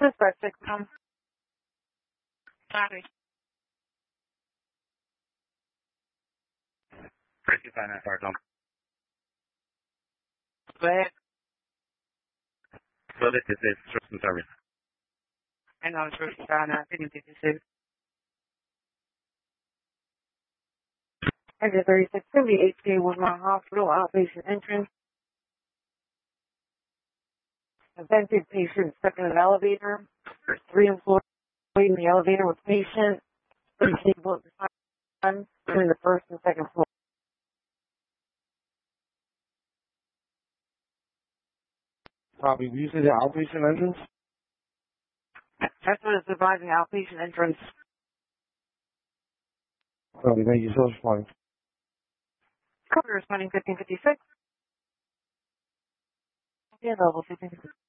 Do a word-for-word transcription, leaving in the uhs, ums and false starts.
Suspect six, um, copy. Tracy Finance, Arkham. Go ahead. So this is Trust and Service. Hang on, Tracy Finance, fifty fifty-six. Exit thirty-six seventy, H K Woodmont Hospital, outpatient entrance. Invented patient stuck in an elevator. There's three employees in the elevator with patient. Three people at the time between the first and second floor. Probably usually the outpatient entrance. That's what it's advising, outpatient entrance. Probably, thank you so much. Cover responding fifteen fifty-six. Yeah, level fifteen fifty-six.